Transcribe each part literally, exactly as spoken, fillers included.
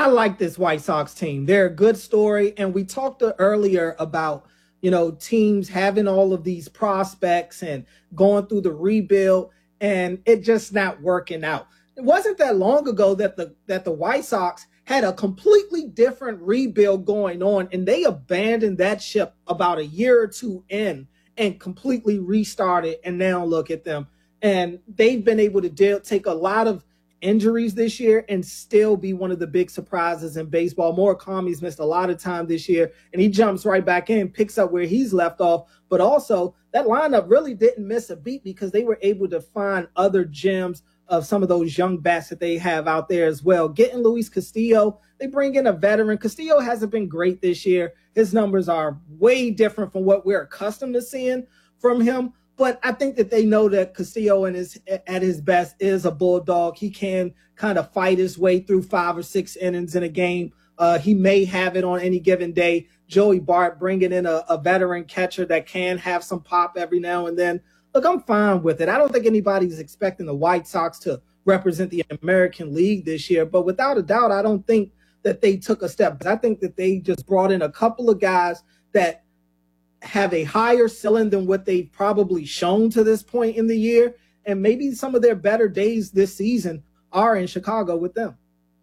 I like this White Sox team. They're a good story. And we talked earlier about, you know, teams having all of these prospects and going through the rebuild and it just not working out. It wasn't that long ago that the that the White Sox had a completely different rebuild going on, and they abandoned that ship about a year or two in and completely restarted. And now look at them. And they've been able to deal, take a lot of injuries this year and still be one of the big surprises in baseball. Murakami's missed a lot of time this year, and he jumps right back in, picks up where he's left off. But also, that lineup really didn't miss a beat because they were able to find other gems of some of those young bats that they have out there as well. Getting Luis Castillo, they bring in a veteran. Castillo hasn't been great this year. His numbers are way different from what we're accustomed to seeing from him. But I think that they know that Castillo in his, at his best is a bulldog. He can kind of fight his way through five or six innings in a game. Uh, he may have it on any given day. Joey Bart bringing in a, a veteran catcher that can have some pop every now and then. Look, I'm fine with it. I don't think anybody's expecting the White Sox to represent the American League this year. But without a doubt, I don't think that they took a step. I think that they just brought in a couple of guys that have a higher ceiling than what they've probably shown to this point in the year. And maybe some of their better days this season are in Chicago with them.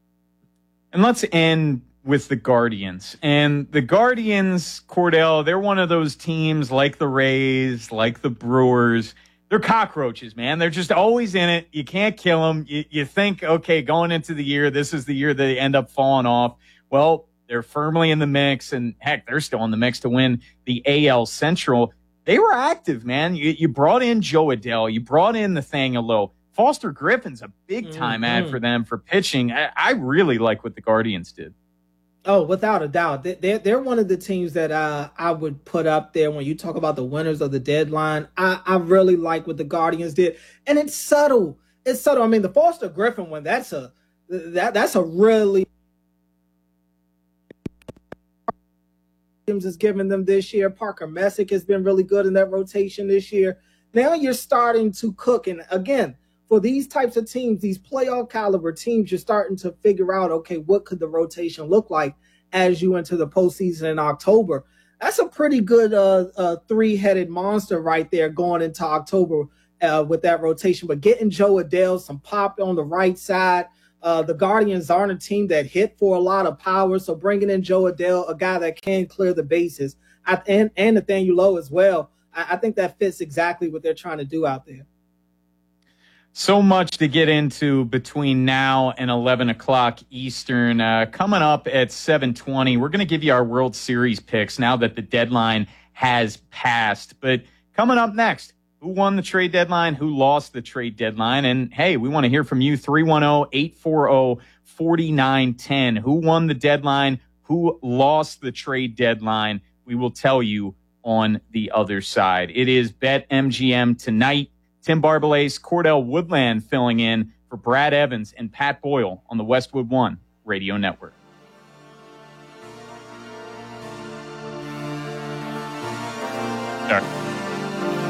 And let's end with the Guardians. And the Guardians, Cordell, they're one of those teams like the Rays, like the Brewers. They're cockroaches, man. They're just always in it. You can't kill them. You, you think, okay, going into the year, this is the year they end up falling off. Well, they're firmly in the mix, and heck, they're still in the mix to win the A L Central. They were active, man. You, you brought in Joe Adell. You brought in Nathaniel Lowe. Foster Griffin's a big-time mm-hmm. ad for them for pitching. I, I really like what the Guardians did. Oh, without a doubt. They're, they're one of the teams that uh, I would put up there when you talk about the winners of the deadline. I, I really like what the Guardians did. And it's subtle. It's subtle. I mean, the Foster Griffin one, that's a that that's a really is giving them this year. Parker Messick has been really good in that rotation this year. Now you're starting to cook. And again, for these types of teams, these playoff caliber teams, you're starting to figure out, okay, what could the rotation look like as you enter the postseason in October? That's a pretty good uh, uh, three-headed monster right there going into October uh, with that rotation. But getting Joe Adell, some pop on the right side. Uh, the Guardians aren't a team that hit for a lot of power, so bringing in Joe Adell, a guy that can clear the bases, I, and, and Nathaniel Lowe as well, I, I think that fits exactly what they're trying to do out there. So much to get into between now and eleven o'clock Eastern. Uh, coming up at seven twenty, we're going to give you our World Series picks now that the deadline has passed. But coming up next, who won the trade deadline? Who lost the trade deadline? And, hey, we want to hear from you, three one zero, eight four zero, four nine one zero. Who won the deadline? Who lost the trade deadline? We will tell you on the other side. It is BetMGM tonight. Tim Barbalace, Cordell Woodland filling in for Brad Evans and Pat Boyle on the Westwood One Radio Network. Sorry.